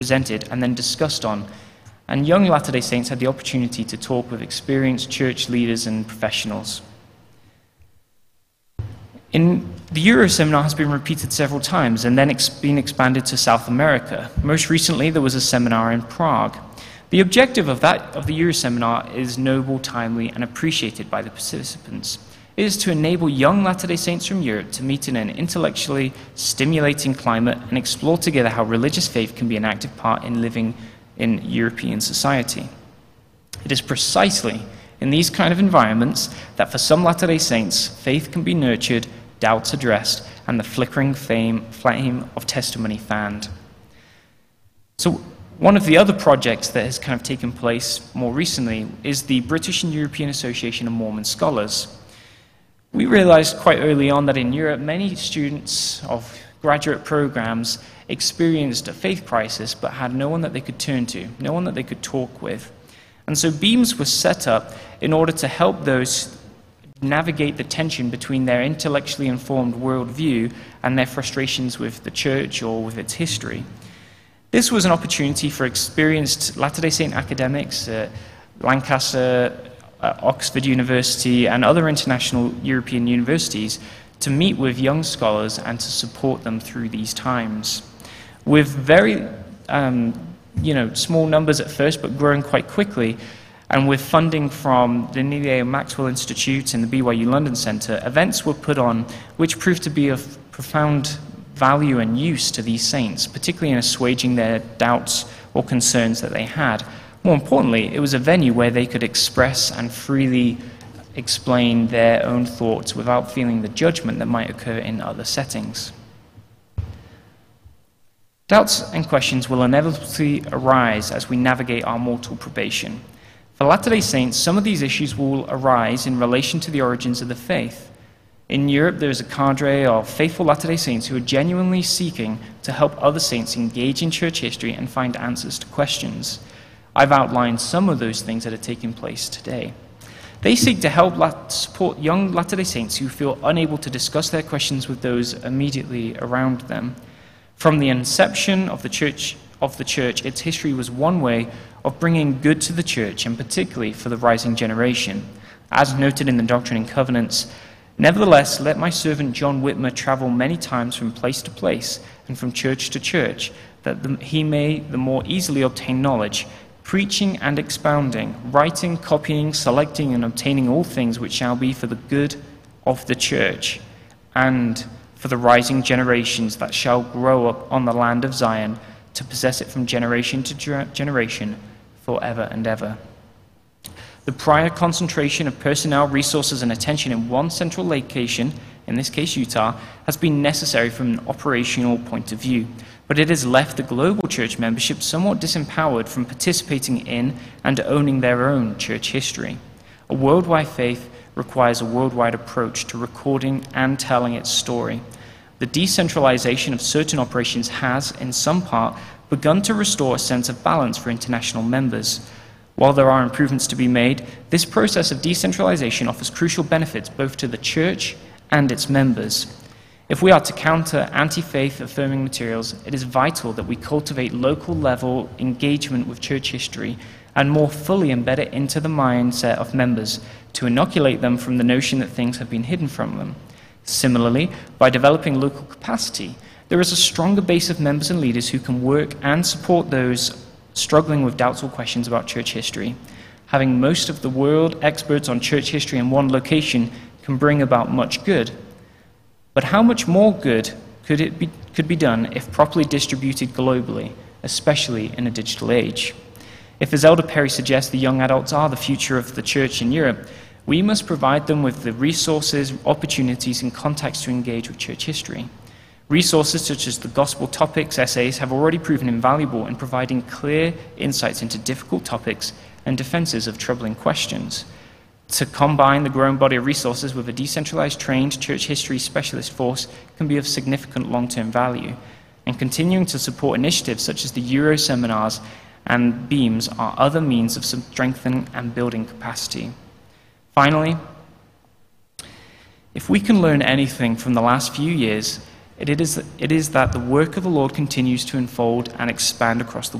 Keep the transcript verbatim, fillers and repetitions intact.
presented and then discussed on. And young Latter-day Saints had the opportunity to talk with experienced church leaders and professionals. In, the Euro Seminar has been repeated several times and then ex been expanded to South America. Most recently, there was a seminar in Prague. The objective of, that, of the Euro Seminar is noble, timely, and appreciated by the participants. It is to enable young Latter-day Saints from Europe to meet in an intellectually stimulating climate and explore together how religious faith can be an active part in living in European society. It is precisely in these kind of environments that for some Latter-day Saints, faith can be nurtured, doubts addressed, and the flickering flame, flame of testimony fanned. So one of the other projects that has kind of taken place more recently is the British and European Association of Mormon Scholars. We realized quite early on that in Europe, many students of graduate programs experienced a faith crisis but had no one that they could turn to, no one that they could talk with. And so Beams was set up in order to help those navigate the tension between their intellectually informed worldview and their frustrations with the church or with its history. This was an opportunity for experienced Latter-day Saint academics at Lancaster, uh, Oxford University, and other international European universities to meet with young scholars and to support them through these times. With very um, you know, small numbers at first, but growing quite quickly, and with funding from the Neil Maxwell Institute and the B Y U London Centre, events were put on which proved to be of profound value and use to these saints, particularly in assuaging their doubts or concerns that they had. More importantly, it was a venue where they could express and freely explain their own thoughts without feeling the judgment that might occur in other settings. Doubts and questions will inevitably arise as we navigate our mortal probation. For Latter-day Saints, some of these issues will arise in relation to the origins of the faith. In Europe, there is a cadre of faithful Latter-day Saints who are genuinely seeking to help other saints engage in church history and find answers to questions. I've outlined some of those things that are taking place today. They seek to help support young Latter-day Saints who feel unable to discuss their questions with those immediately around them. From the inception of the church, of the church, its history was one way of bringing good to the church, and particularly for the rising generation. As noted in the Doctrine and Covenants, nevertheless, let my servant John Whitmer travel many times from place to place and from church to church, that the, he may the more easily obtain knowledge, preaching and expounding, writing, copying, selecting, and obtaining all things which shall be for the good of the church, and for the rising generations that shall grow up on the land of Zion, to possess it from generation to generation, forever and ever. The prior concentration of personnel, resources, and attention in one central location, in this case Utah, has been necessary from an operational point of view, but it has left the global church membership somewhat disempowered from participating in and owning their own church history. A worldwide faith requires a worldwide approach to recording and telling its story. The decentralization of certain operations has, in some part, begun to restore a sense of balance for international members. While there are improvements to be made, this process of decentralization offers crucial benefits both to the church and its members. If we are to counter anti-faith affirming materials, it is vital that we cultivate local-level engagement with church history and more fully embed it into the mindset of members to inoculate them from the notion that things have been hidden from them. Similarly, by developing local capacity, there is a stronger base of members and leaders who can work and support those struggling with doubtful questions about church history. Having most of the world experts on church history in one location can bring about much good. But how much more good could it be, could be done if properly distributed globally, especially in a digital age? If, as Elder Perry suggests, the young adults are the future of the church in Europe, we must provide them with the resources, opportunities, and contacts to engage with church history. Resources such as the Gospel Topics essays have already proven invaluable in providing clear insights into difficult topics and defenses of troubling questions. To combine the growing body of resources with a decentralized, trained church history specialist force can be of significant long-term value, and continuing to support initiatives such as the Euro seminars and Beams are other means of strengthening and building capacity. Finally, if we can learn anything from the last few years, It is, it is that the work of the Lord continues to unfold and expand across the